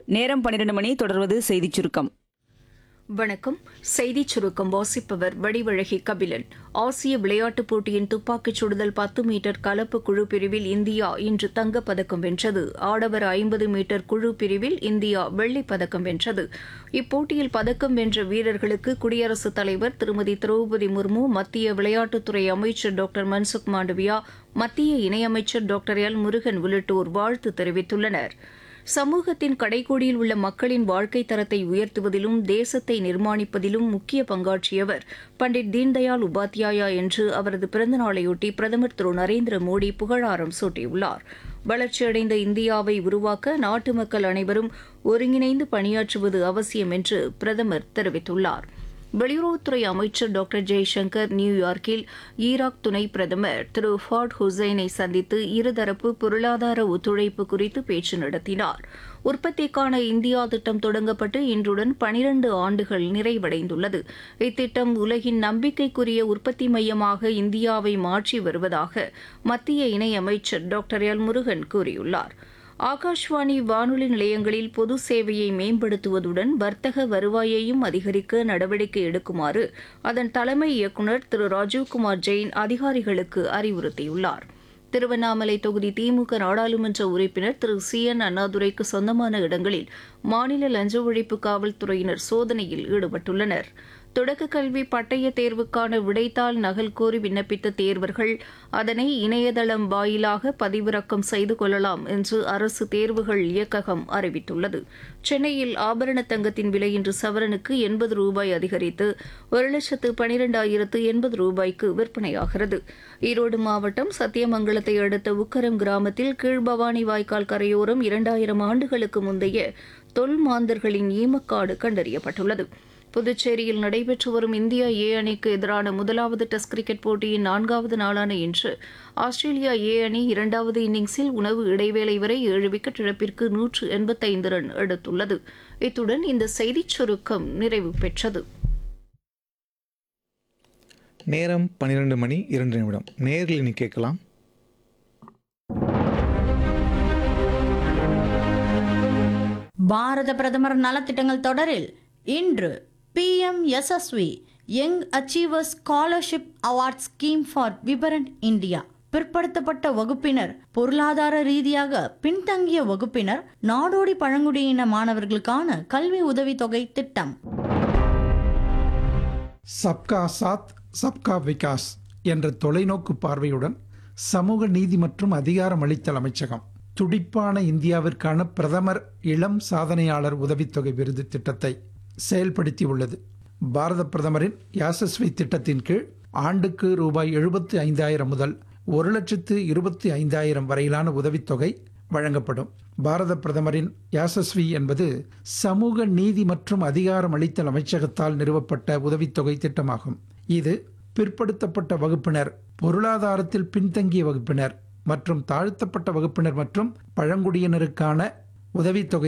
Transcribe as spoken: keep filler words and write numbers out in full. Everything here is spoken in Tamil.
நேரம் பன்னிரண்டு மணி. தொடர்வது செய்திச் சுருக்கம். வணக்கம். செய்திச் சுருக்கம் வாசிப்பவர் வடிவழகி கபிலன். ஆசிய விளையாட்டுப் போட்டியின் துப்பாக்கிச் சுடுதல் பத்து மீட்டர் கலப்பு குழு பிரிவில் இந்தியா இன்று தங்கப்பதக்கம் வென்றது. ஆடவர் ஐம்பது மீட்டர் குழு பிரிவில் இந்தியா வெள்ளிப் பதக்கம் வென்றது. இப்போட்டியில் பதக்கம் வென்ற வீரர்களுக்கு குடியரசுத் தலைவர் திருமதி திரௌபதி முர்மு, மத்திய விளையாட்டுத்துறை அமைச்சர் டாக்டர் மன்சுக் மாண்டவியா, மத்திய இணையமைச்சர் டாக்டர் எல் முருகன் உள்ளிட்டோர் வாழ்த்து தெரிவித்துள்ளனர். சமூகத்தின் கடைக்கோடியில் உள்ள மக்களின் வாழ்க்கை தரத்தை உயர்த்துவதிலும் தேசத்தை நிர்மாணிப்பதிலும் முக்கிய பங்காற்றியவர் பண்டிட் தீன்தயாள் உபாத்யாயா என்று அவரது பிறந்தநாளையொட்டி பிரதமர் திரு நரேந்திர மோடி புகழாரம் சூட்டியுள்ளார். வளர்ச்சியடைந்த இந்தியாவை உருவாக்க நாட்டு மக்கள் அனைவரும் ஒருங்கிணைந்து பணியாற்றுவது அவசியம் என்று பிரதமர் தெரிவித்துள்ளார். வெளியுறவுத்துறை அமைச்சர் டாக்டர் ஜெய்சங்கர் நியூயார்க்கில் ஈராக் துணை பிரதமர் திரு ஃபாட் ஹுசைனை சந்தித்து இருதரப்பு பொருளாதார ஒத்துழைப்பு குறித்து பேச்சு நடத்தினார். உற்பத்திக்கான இந்தியா திட்டம் தொடங்கப்பட்டு இன்றுடன் பனிரண்டு ஆண்டுகள் நிறைவடைந்துள்ளது. இத்திட்டம் உலகின் நம்பிக்கைக்குரிய உற்பத்தி மையமாக இந்தியாவை மாற்றி வருவதாக மத்திய இணையமைச்சர் டாக்டர் எல் முருகன் கூறியுள்ளார். ஆகாஷ்வாணி வானொலி நிலையங்களில் பொது சேவையை மேம்படுத்துவதுடன் வர்த்தக வருவாயையும் அதிகரிக்க நடவடிக்கை எடுக்குமாறு அதன் தலைமை இயக்குநர் திரு ராஜீவ்குமார் ஜெயின் அதிகாரிகளுக்கு அறிவுறுத்தியுள்ளார். திருவண்ணாமலை தொகுதி திமுக நாடாளுமன்ற உறுப்பினர் திரு சி என் அண்ணாதுரைக்கு சொந்தமான இடங்களில் மாநில லஞ்ச ஒழிப்பு காவல்துறையினர் சோதனையில் ஈடுபட்டுள்ளனர். தொடக்கக் கல்வி பட்டய தேர்வுக்கான விடைத்தாள் நகல் கோரி விண்ணப்பித்த தேர்வர்கள் அதனை இணையதளம் வாயிலாக பதிவிறக்கம் செய்து கொள்ளலாம் என்று அரசு தேர்வுகள் இயக்ககம் அறிவித்துள்ளது. சென்னையில் ஆபரண தங்கத்தின் விலை இன்று சவரனுக்கு எண்பது ரூபாய் அதிகரித்து ஒரு லட்சத்து பனிரெண்டாயிரத்து எண்பது ரூபாய்க்கு விற்பனையாகிறது. ஈரோடு மாவட்டம் சத்தியமங்கலத்தை அடுத்த உக்கரம் கிராமத்தில் கீழ்பவானி வாய்க்கால் கரையோரம் இரண்டாயிரம் ஆண்டுகளுக்கு முந்தைய தொல்மாந்தர்களின் ஈமக்காடு கண்டறியப்பட்டுள்ளது. புதுச்சேரியில் நடைபெற்று வரும் இந்தியா ஏ அணிக்கு எதிரான முதலாவது டெஸ்ட் கிரிக்கெட் போட்டியின் நான்காவது நாளான இன்று ஆஸ்திரேலியா ஏ அணி இரண்டாவது இன்னிங்ஸில் உணவு இடைவேளை வரை ஏழு விக்கெட் இழப்பிற்கு நூற்று எண்பத்தைந்து ரன் எடுத்துள்ளது. இத்துடன் இந்த செய்திச் சுருக்கம் நிறைவு பெற்றது. நேரம் பன்னிரண்டு மணி இரண்டு நிமிடம். நேரில் இனி கேட்கலாம். பாரத பிரதமர் நலத்திட்டங்கள் தொடரில் இன்று B M S S we young achievers scholarship award scheme for விபரண்ட் India. பிற்படுத்தப்பட்ட வகுப்பினர், பொருளாதார ரீதியாக பின்தங்கிய வகுப்பினர், நாடோடி பழங்குடியின மாணவர்களுக்கான கல்வி உதவித்தொகை திட்டம். சப்கா சாத் சப்கா விகாஸ் என்ற தொலைநோக்கு பார்வையுடன் சமூக நீதி மற்றும் அதிகாரமளித்தல் அமைச்சகம் துடிப்பான இந்தியாவிற்கான பிரதமர் இளம் சாதனையாளர் உதவித்தொகை விருது திட்டத்தை செயல்படுத்தி உள்ளது. பாரத பிரதமரின் யாசஸ்வி திட்டத்தின் கீழ் ஆண்டுக்கு ரூபாய் எழுபத்தி ஐந்தாயிரம் முதல் ஒரு லட்சத்து இருபத்தி ஐந்தாயிரம் வரையிலான உதவித்தொகை வழங்கப்படும். பாரத பிரதமரின் யாசஸ்வி என்பது சமூக நீதி மற்றும் அதிகாரமளித்தல் அமைச்சகத்தால் நிறுவப்பட்ட உதவித்தொகை திட்டமாகும். இது பிற்படுத்தப்பட்ட வகுப்பினர், பொருளாதாரத்தில் பின்தங்கிய வகுப்பினர் மற்றும் தாழ்த்தப்பட்ட வகுப்பினர் மற்றும் பழங்குடியினருக்கான உதவித்தொகை